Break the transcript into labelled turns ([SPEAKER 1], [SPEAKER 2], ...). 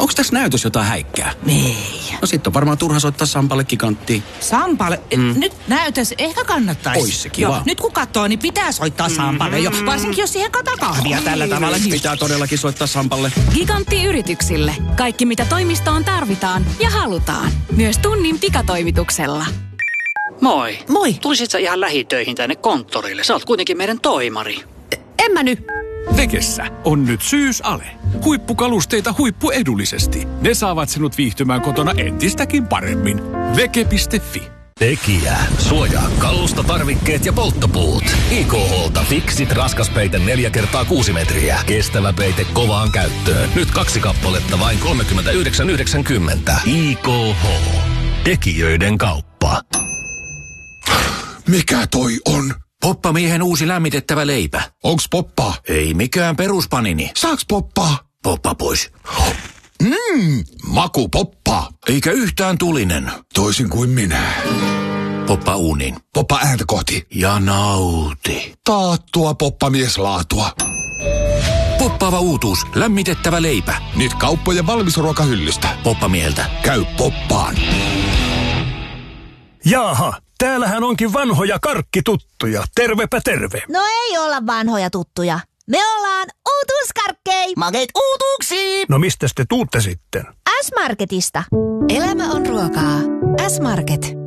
[SPEAKER 1] Onks tässä näytös jotain häikkää?
[SPEAKER 2] Ei.
[SPEAKER 1] No sit on varmaan turha soittaa Sampalle Giganttiin.
[SPEAKER 2] Sampalle? Nyt näytös ehkä kannattaisi.
[SPEAKER 1] Ois se kiva.
[SPEAKER 2] Joo, nyt kun katsoo, niin pitää soittaa Sampalle jo. Varsinkin jos siihen kahvia tällä tavalla.
[SPEAKER 1] Pitää todellakin soittaa Sampalle.
[SPEAKER 3] Gigantti yrityksille. Kaikki mitä toimistoon tarvitaan ja halutaan. Myös tunnin pikatoimituksella.
[SPEAKER 4] Moi.
[SPEAKER 2] Moi.
[SPEAKER 4] Tulisit sä ihan lähitöihin tänne konttorille? Sä oot kuitenkin meidän toimari.
[SPEAKER 2] En mä nyt.
[SPEAKER 5] Vekessä on nyt syysale. Huippukalusteita huippuedullisesti. Ne saavat sinut viihtymään kotona entistäkin paremmin. Veke.fi.
[SPEAKER 6] Tekijä. Suojaa kalusta, tarvikkeet ja polttopuut. IKH:lta Fixit raskaspeite 4x6 metriä. Kestävä peite kovaan käyttöön. Nyt 2 kappaletta vain 39,90. IKH. Tekijöiden kauppa.
[SPEAKER 7] Mikä toi on?
[SPEAKER 8] Poppamiehen uusi lämmitettävä leipä.
[SPEAKER 7] Onks poppaa?
[SPEAKER 8] Ei mikään peruspanini.
[SPEAKER 7] Saaks poppaa?
[SPEAKER 8] Poppa pois.
[SPEAKER 7] Maku poppaa.
[SPEAKER 8] Eikä yhtään tulinen.
[SPEAKER 7] Toisin kuin minä.
[SPEAKER 8] Poppa uuniin.
[SPEAKER 7] Poppa ääntä kohti.
[SPEAKER 8] Ja nauti.
[SPEAKER 7] Taattua poppamieslaatua.
[SPEAKER 8] Poppaava uutuus. Lämmitettävä leipä.
[SPEAKER 7] Nyt kauppojen valmisruokahyllystä.
[SPEAKER 8] Poppamieheltä.
[SPEAKER 7] Käy poppaan.
[SPEAKER 9] Jaaha, täällähän onkin vanhoja karkkituttuja. Tervepä terve.
[SPEAKER 10] No ei olla vanhoja tuttuja. Me ollaan uutuuskarkkei.
[SPEAKER 2] Makeet uutuuksia.
[SPEAKER 9] No mistäs te tuutte sitten?
[SPEAKER 10] S-Marketista.
[SPEAKER 3] Elämä on ruokaa. S-Market.